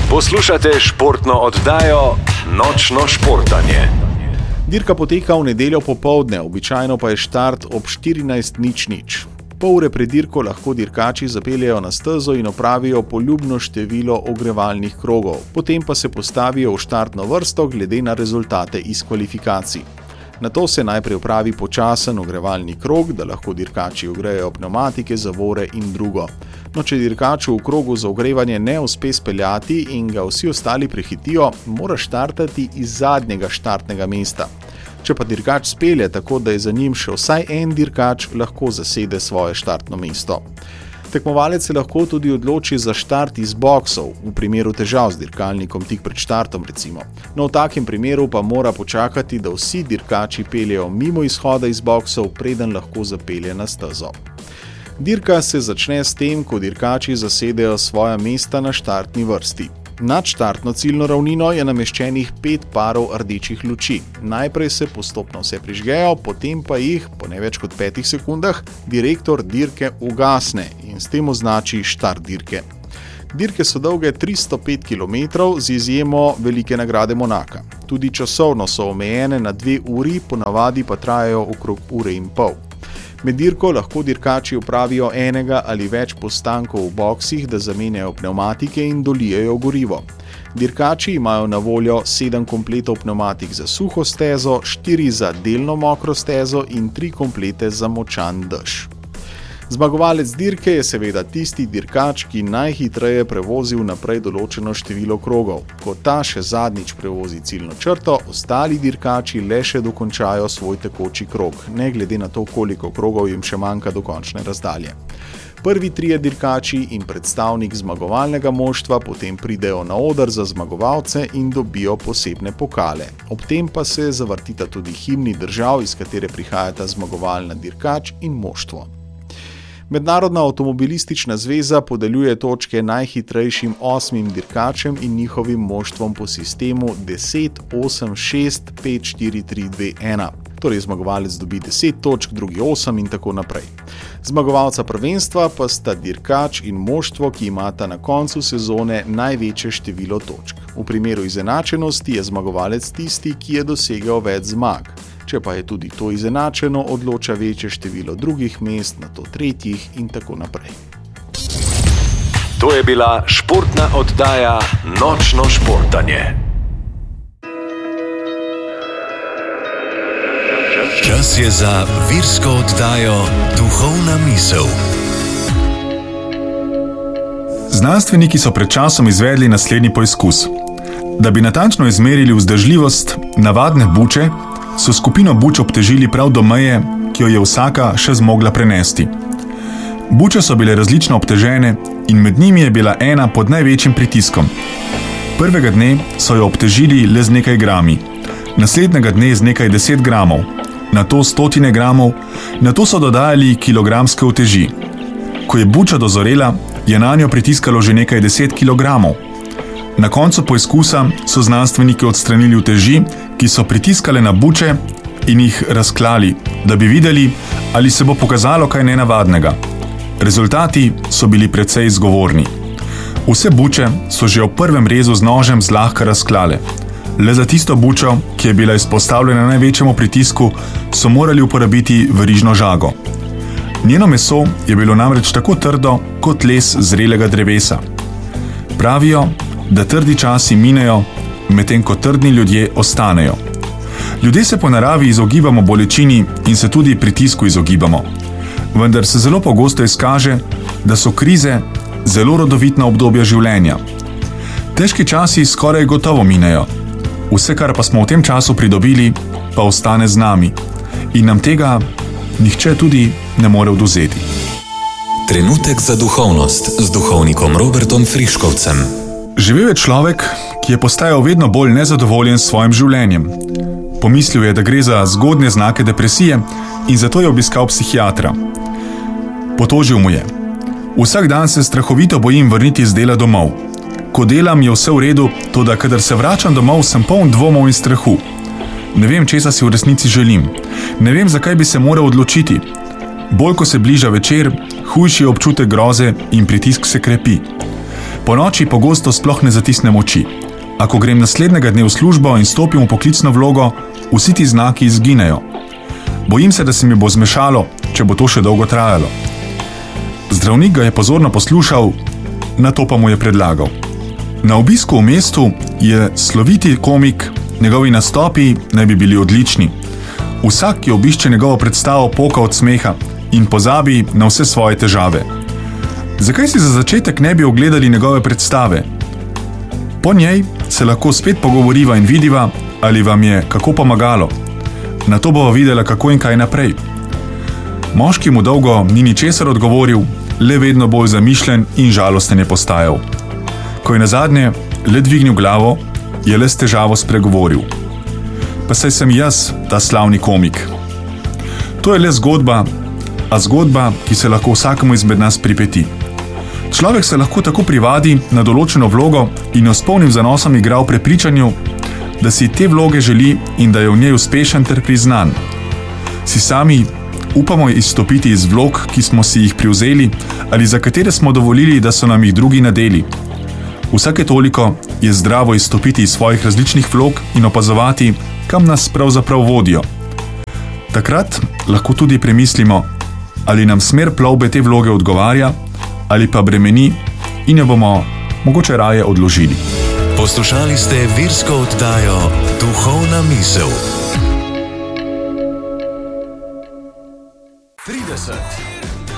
Poslušate športno oddajo Nočno športanje. Dirka poteka v nedeljo popoldne, običajno pa je štart ob 14:00. Pol ure pred dirko lahko dirkači zapeljejo na stezo in opravijo poljubno število ogrevalnih krogov, potem pa se postavijo v štartno vrsto glede na rezultate iz kvalifikacij. Nato se najprej opravi počasen ogrevalni krog, da lahko dirkači ogrejejo pnevmatike, zavore in drugo. No, če dirkaču v krogu za ogrevanje ne uspe speljati in ga vsi ostali prehitijo, mora štartati iz zadnjega štartnega mesta. Če pa dirkač spelje tako, da je za njim še vsaj en dirkač, lahko zasede svoje štartno mesto. Tekmovalec se lahko tudi odloči za štart iz boksov, v primeru težav z dirkalnikom tik pred štartom recimo. No, v takem primeru pa mora počakati, da vsi dirkači peljejo mimo izhoda iz boksov, preden lahko zapelje na stezo. Dirka se začne s tem, ko dirkači zasedejo svoja mesta na štartni vrsti. Nad štartno ciljno ravnino je nameščenih 5 parov rdečih luči. Najprej se postopno vse prižgejo, potem pa jih, po ne več kot 5 sekundah, direktor dirke ugasne in s tem označi štart dirke. Dirke so dolge 305 km z izjemo velike nagrade Monaka. Tudi časovno so omejene na 2 uri, ponavadi pa trajajo okrog ure in pol. Med dirko lahko dirkači opravijo enega ali več postankov v boksih, da zamenjajo pnevmatike in dolijejo gorivo. Dirkači imajo na voljo 7 kompletov pnevmatik za suho stezo, 4 za delno mokro stezo in 3 komplete za močan dež. Zmagovalec dirke je seveda tisti dirkač, ki najhitreje prevozi naprej določeno število krogov. Ko ta še zadnjič prevozi ciljno črto, ostali dirkači le še dokončajo svoj tekoči krog, ne glede na to, koliko krogov jim še manjka do končne razdalje. Prvi 3 dirkači in predstavnik zmagovalnega moštva potem pridejo na oder za zmagovalce in dobijo posebne pokale. Ob tem pa se zavrtita tudi himni držav, iz katere prihajata zmagovalna dirkač in moštvo. Mednarodna avtomobilistična zveza podeljuje točke najhitrejšim 8 dirkačem in njihovim moštvom po sistemu 10-8-6-5-4-3-2-1. Torej zmagovalec dobi 10 točk, drugi 8 in tako naprej. Zmagovalca prvenstva pa sta dirkač in moštvo, ki imata na koncu sezone največje število točk. V primeru izenačenosti je zmagovalec tisti, ki je dosegel več zmag. Če pa je tudi to izenačeno, odloča večje število drugih mest, nato tretjih in tako naprej. To je bila športna oddaja Nočno športanje. Čas je za virsko oddajo Duhovna misel. Znanstveniki so pred časom izvedli naslednji poizkus. Da bi natančno izmerili vzdržljivost navadne buče, so skupino buč obtežili prav do meje, ki jo je vsaka še zmogla prenesti. Buče so bile različno obtežene in med njimi je bila ena pod največjim pritiskom. Prvega dne so jo obtežili le z nekaj grami, naslednjega dne z nekaj 10 gramov, nato 100 gramov, nato so dodajali kilogramske uteži. Ko je buča dozorela, je nanjo pritiskalo že nekaj 10 kilogramov. Na koncu poizkusa so znanstveniki odstranili uteži, ki so pritiskale na buče in jih razklali, da bi videli, ali se bo pokazalo kaj nenavadnega. Rezultati so bili precej zgovorni. Vse buče so že ob prvem rezu z nožem zlahka razklale. Le za tisto bučo, ki je bila izpostavljena največjemu pritisku, so morali uporabiti verižno žago. Njeno meso je bilo namreč tako trdo kot les zrelega drevesa. Pravijo, da trdi časi minejo, medtem ko trdni ljudje ostanejo. Ljudje se po naravi izogibamo bolečini in se tudi pritisku izogibamo. Vendar se zelo pogosto izkaže, da so krize zelo rodovitna obdobja življenja. Težki časi skoraj gotovo minejo. Vse, kar pa smo v tem času pridobili, pa ostane z nami. In nam tega nihče tudi ne more odvzeti. Trenutek za duhovnost z duhovnikom Robertom Friškovcem. Živel je človek, ki je postajal vedno bolj nezadovoljen s svojim življenjem. Pomislil je, da gre za zgodnje znake depresije in zato je obiskal psihiatra. Potožil mu je: vsak dan se strahovito bojim vrniti z dela domov. Ko delam, je vse v redu, toda kadar se vračam domov, sem poln dvomov in strahu. Ne vem, česa si v resnici želim. Ne vem, zakaj bi se moral odločiti. Bolj ko se bliža večer, hujši je občutek groze in pritisk se krepi. Po noči pogosto sploh ne zatisnem oči. A ko grem naslednjega dne v službo in stopim v poklicno vlogo, vsi ti znaki izginejo. Bojim se, da se mi bo zmešalo, če bo to še dolgo trajalo. Zdravnik ga je pozorno poslušal, nato pa mu je predlagal. Na obisku v mestu je sloviti komik, njegovi nastopi naj bi bili odlični. Vsak, ki obišče njegovo predstavo, poka od smeha in pozabi na vse svoje težave. Zakaj si za začetek ne bi ogledali njegove predstave? Po njej se lahko spet pogovoriva in vidiva, ali vam je kako pomagalo. Nato bova videla, kako in kaj naprej. Moški mu dolgo ni ničesar odgovoril, le vedno bolj zamišljen in žalosten je postajal. Ko je nazadnje le dvignil glavo, je le s težavo spregovoril. Pa saj sem jaz, ta slavni komik. To je le zgodba, a zgodba, ki se lahko vsakemu izmed nas pripeti. Človek se lahko tako privadi na določeno vlogo in jo s polnim zanosom igra v prepričanju, da si te vloge želi in da je v njej uspešen ter priznan. Si sami upamo izstopiti iz vlog, ki smo si jih privzeli ali za katere smo dovolili, da so nam jih drugi nadeli. Vsake toliko je zdravo izstopiti iz svojih različnih vlog in opazovati, kam nas pravzaprav vodijo. Takrat lahko tudi premislimo, ali nam smer plovbe te vloge odgovarja ali pa bremeni in jo bomo mogoče raje odložili. Poslušali ste virsko oddajo Duhovna misel. 30.